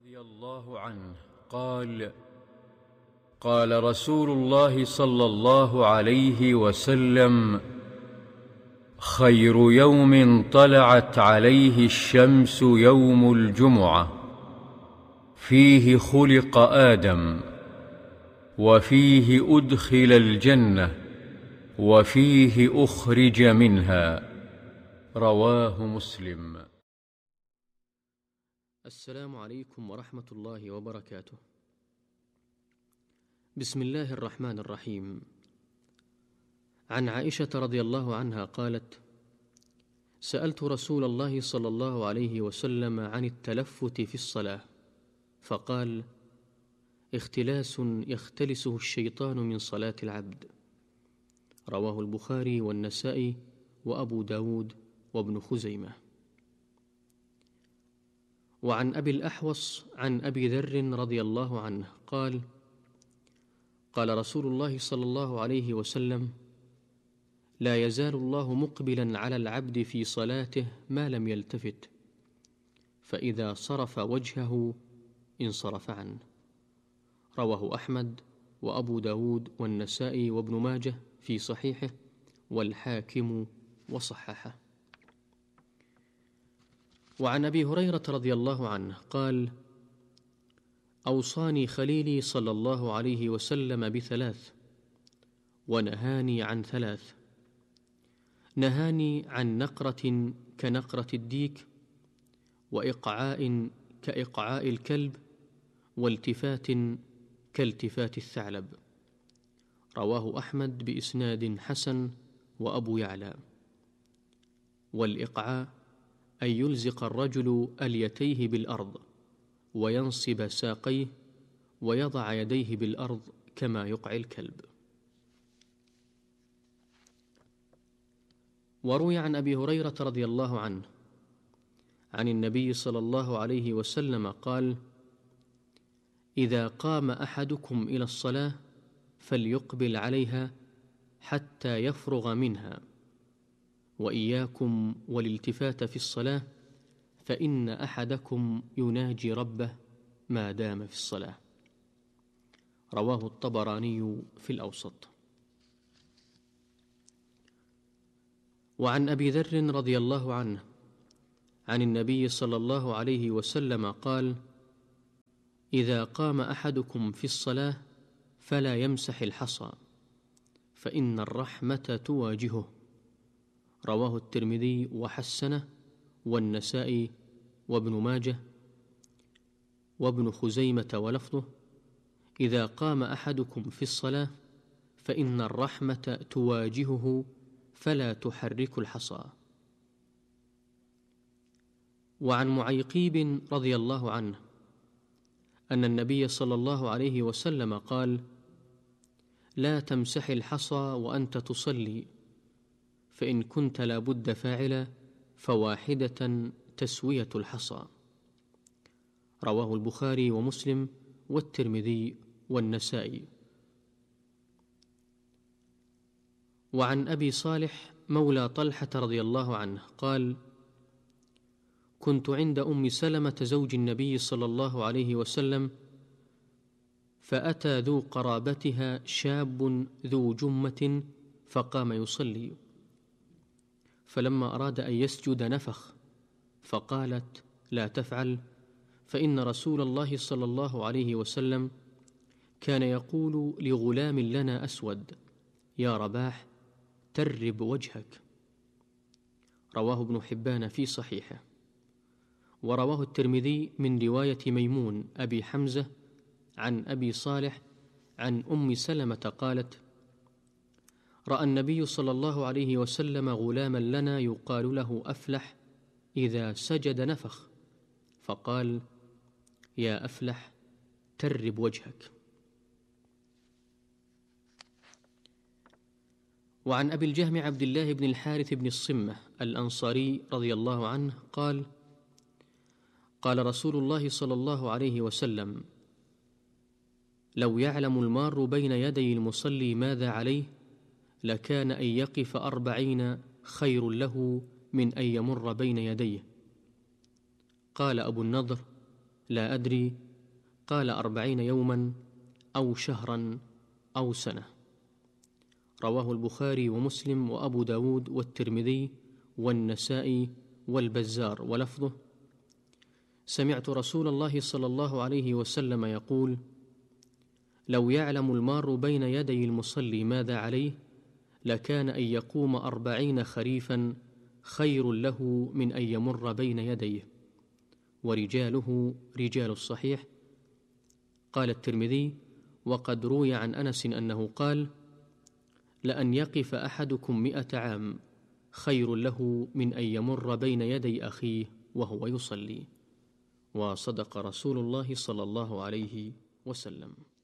رضي الله عنه قال: قال رسول الله صلى الله عليه وسلم: خير يوم طلعت عليه الشمس يوم الجمعة، فيه خلق آدم، وفيه أدخل الجنة، وفيه أخرج منها. رواه مسلم. السلام عليكم ورحمة الله وبركاته. بسم الله الرحمن الرحيم. عن عائشة رضي الله عنها قالت: سألت رسول الله صلى الله عليه وسلم عن التلفت في الصلاة، فقال: اختلاس يختلسه الشيطان من صلاة العبد. رواه البخاري والنسائي وأبو داود وابن خزيمة. وعن أبي الأحوص عن أبي ذر رضي الله عنه قال: قال رسول الله صلى الله عليه وسلم: لا يزال الله مقبلا على العبد في صلاته ما لم يلتفت، فإذا صرف وجهه انصرف عنه. رواه أحمد وأبو داود والنسائي وابن ماجه في صحيحه، والحاكم وصححه. وعن أبي هريرة رضي الله عنه قال: أوصاني خليلي صلى الله عليه وسلم بثلاث، ونهاني عن ثلاث. نهاني عن نقرة كنقرة الديك، وإقعاء كإقعاء الكلب، والتفات كالتفات الثعلب. رواه أحمد بإسناد حسن وأبو يعلى. والإقعاء أن يلزق الرجل أليتيه بالأرض، وينصب ساقيه، ويضع يديه بالأرض كما يقعي الكلب. وروي عن أبي هريرة رضي الله عنه عن النبي صلى الله عليه وسلم قال: إذا قام أحدكم إلى الصلاة فليقبل عليها حتى يفرغ منها، وإياكم والالتفات في الصلاة، فإن أحدكم يناجي ربه ما دام في الصلاة. رواه الطبراني في الأوسط. وعن أبي ذر رضي الله عنه عن النبي صلى الله عليه وسلم قال: إذا قام أحدكم في الصلاة فلا يمسح الحصى، فإن الرحمة تواجهه. رواه الترمذي وحسنه، والنسائي وابن ماجه وابن خزيمة ولفظه: إذا قام أحدكم في الصلاة فإن الرحمة تواجهه فلا تحرك الحصى. وعن معيقيب رضي الله عنه أن النبي صلى الله عليه وسلم قال: لا تمسح الحصى وأنت تصلي، فإن كنت لا بد فاعلا فواحدة تسوية الحصى. رواه البخاري ومسلم والترمذي والنسائي. وعن أبي صالح مولى طلحة رضي الله عنه قال: كنت عند أم سلمة زوج النبي صلى الله عليه وسلم، فأتى ذو قرابتها شاب ذو جمة فقام يصلي، فلما أراد أن يسجد نفخ، فقالت: لا تفعل، فإن رسول الله صلى الله عليه وسلم كان يقول لغلام لنا أسود: يا رباح ترب وجهك. رواه ابن حبان في صحيحه. ورواه الترمذي من رواية ميمون أبي حمزة عن أبي صالح عن أم سلمة قالت: رأى النبي صلى الله عليه وسلم غلاما لنا يقال له أفلح إذا سجد نفخ، فقال: يا أفلح ترب وجهك. وعن أبي الجهم عبد الله بن الحارث بن الصمة الأنصاري رضي الله عنه قال: قال رسول الله صلى الله عليه وسلم: لو يعلم المار بين يدي المصلي ماذا عليه لكان أن يقف 40 خير له من أن يمر بين يديه. قال أبو النضر: لا أدري، قال 40 يوما أو شهرا أو سنة. رواه البخاري ومسلم وأبو داود والترمذي والنسائي والبزار، ولفظه: سمعت رسول الله صلى الله عليه وسلم يقول: لو يعلم المار بين يدي المصلي ماذا عليه لكان أن يقوم 40 خريفا خير له من أن يمر بين يديه. ورجاله رجال الصحيح. قال الترمذي: وقد روي عن أنس أنه قال: لأن يقف أحدكم 100 عام خير له من أن يمر بين يدي أخيه وهو يصلي. وصدق رسول الله صلى الله عليه وسلم.